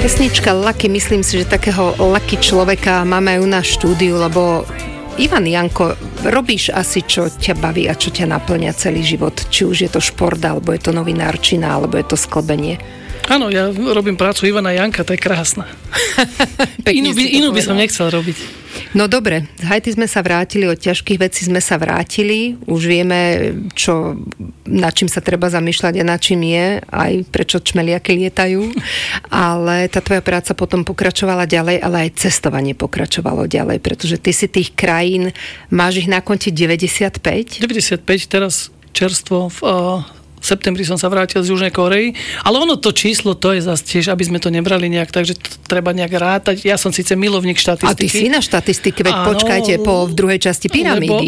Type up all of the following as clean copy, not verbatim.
Pesnička Lucky, myslím si, že takého lucky človeka máme aj u nás štúdiu, lebo Ivan Janko, robíš asi, čo ťa baví a čo ťa naplňa celý život. Či už je to šport, alebo je to novinárčina, alebo je to sklbenie. Áno, ja robím prácu Ivana Janka, to je krásna. Inú by som nechcel robiť. No dobre, z Haiti sme sa vrátili, od ťažkých vecí sme sa vrátili, už vieme, nad čím sa treba zamýšľať a nad čím je, aj prečo čmeliaky lietajú, ale tá tvoja práca potom pokračovala ďalej, ale aj cestovanie pokračovalo ďalej, pretože ty si tých krajín, máš ich na konte 95? 95, teraz čerstvo v septembri som sa vrátil z Južnej Korei, ale ono to číslo, to je zase tiež, aby sme to nebrali nejak, takže to treba nejak rátať. Ja som síce milovník štatistiky. A ty si na štatistike, veď počkajte v druhej časti pyramídy.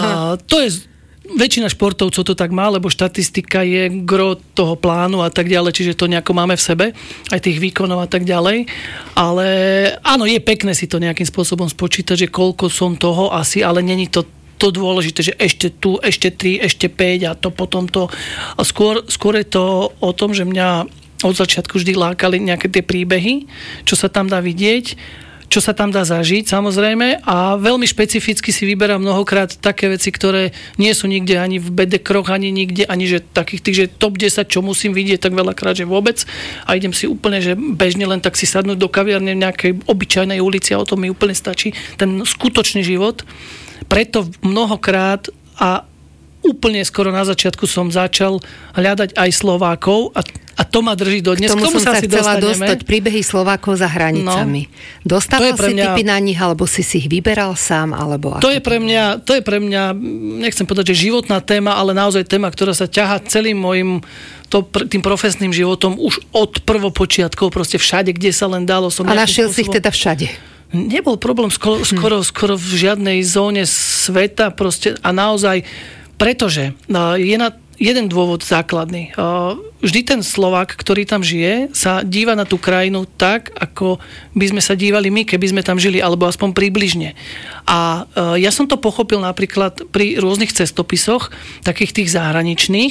To je väčšina športovcov to tak má, lebo štatistika je gro toho plánu a tak ďalej, čiže to nejako máme v sebe, aj tých výkonov a tak ďalej. Ale áno, je pekné si to nejakým spôsobom spočítať, že koľko som toho asi, ale není to dôležité, že ešte tu, ešte 3, ešte 5 a to potom to. A skôr je to o tom, že mňa od začiatku vždy lákali nejaké tie príbehy, čo sa tam dá vidieť, čo sa tam dá zažiť, samozrejme, a veľmi špecificky si vyberám mnohokrát také veci, ktoré nie sú nikde ani v bedekroch, ani nikde, ani že takých tých, že top 10, čo musím vidieť, tak veľakrát, že vôbec. A idem si úplne, že bežne len tak si sadnúť do kaviarne v nejakej obyčajnej ulici a o tom mi úplne stačí. Ten skutočný život. Preto mnohokrát a úplne skoro na začiatku som začal hľadať aj Slovákov a to ma drží do dnes. K tomu som sa chcela dostať, príbehy Slovákov za hranicami. No, dostával si tipy na nich, alebo si ich vyberal sám, alebo to je pre mňa, nechcem povedať, že životná téma, ale naozaj téma, ktorá sa ťahá celým mojim tým profesným životom už od prvopočiatkov, proste všade, kde sa len dalo. A našiel si ich teda všade? Nebol problém skoro v žiadnej zóne sveta proste a naozaj, pretože je na jeden dôvod základný. Vždy ten Slovák, ktorý tam žije, sa díva na tú krajinu tak, ako by sme sa dívali my, keby sme tam žili, alebo aspoň približne. A ja som to pochopil napríklad pri rôznych cestopisoch, takých tých zahraničných,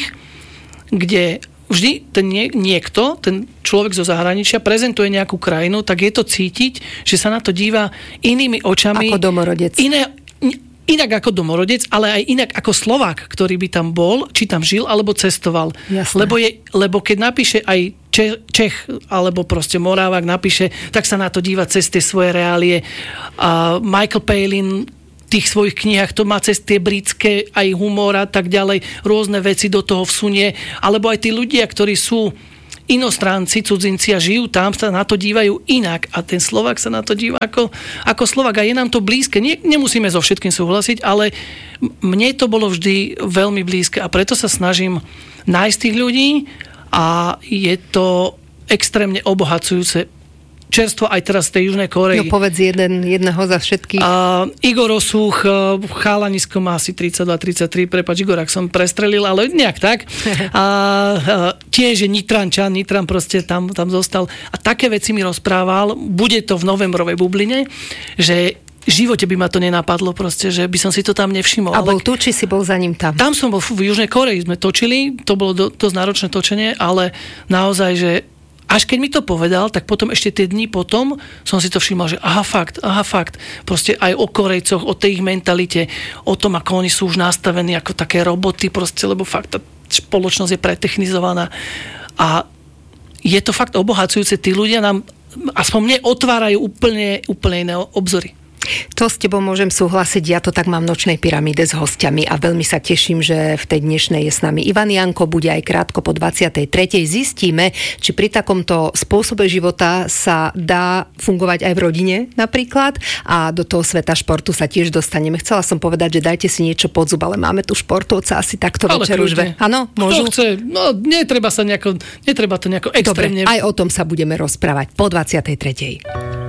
kde vždy ten človek zo zahraničia prezentuje nejakú krajinu, tak je to cítiť, že sa na to díva inými očami. Ako domorodec. Inak ako domorodec, ale aj inak ako Slovák, ktorý by tam bol, či tam žil, alebo cestoval. Jasné. Lebo keď napíše aj Čech, alebo proste Morávak napíše, tak sa na to díva cez tie svoje reálie. Michael Palin tých svojich knihách, to má cez tie britské aj humor a tak ďalej, rôzne veci do toho vsunie, alebo aj tí ľudia, ktorí sú inostránci, cudzinci a žijú tam, sa na to dívajú inak a ten Slovák sa na to díva ako Slovák a je nám to blízke. Nemusíme so všetkým súhlasiť, ale mne to bolo vždy veľmi blízke a preto sa snažím nájsť tých ľudí a je to extrémne obohacujúce. Čerstvo aj teraz z tej Južnej Korei. No povedz jedného za všetkých. Igor Osúch, chalanisko má asi 32-33, prepáč Igor, ak som prestrelil, ale nejak tak. Tiež je Nitran proste tam zostal. A také veci mi rozprával, bude to v novembrovej bubline, že v živote by ma to nenapadlo proste, že by som si to tam nevšimol. A bol tu, či si bol za ním tam? Tam som bol v Južnej Koreji, sme točili, to bolo dosť náročné točenie, ale naozaj, že až keď mi to povedal, tak potom ešte tie dni potom som si to všimol, že aha fakt. Proste aj o Korejcoch, o tej ich mentalite, o tom, ako oni sú už nastavení ako také roboty, proste, lebo fakt tá spoločnosť je pretechnizovaná. A je to fakt obohacujúce. Tí ľudia nám, aspoň mne, otvárajú úplne iné obzory. To s tebou môžem súhlasiť, ja to tak mám v Nočnej pyramíde s hostiami a veľmi sa teším, že v tej dnešnej je s nami Ivan Janko, bude aj krátko po 23. Zistíme, či pri takomto spôsobe života sa dá fungovať aj v rodine napríklad a do toho sveta športu sa tiež dostaneme. Chcela som povedať, že dajte si niečo pod zub, ale máme tu športovca asi takto večer už. Áno, môžu? Kto chce, netreba to nejako extrémne. Dobre, aj o tom sa budeme rozprávať po 23.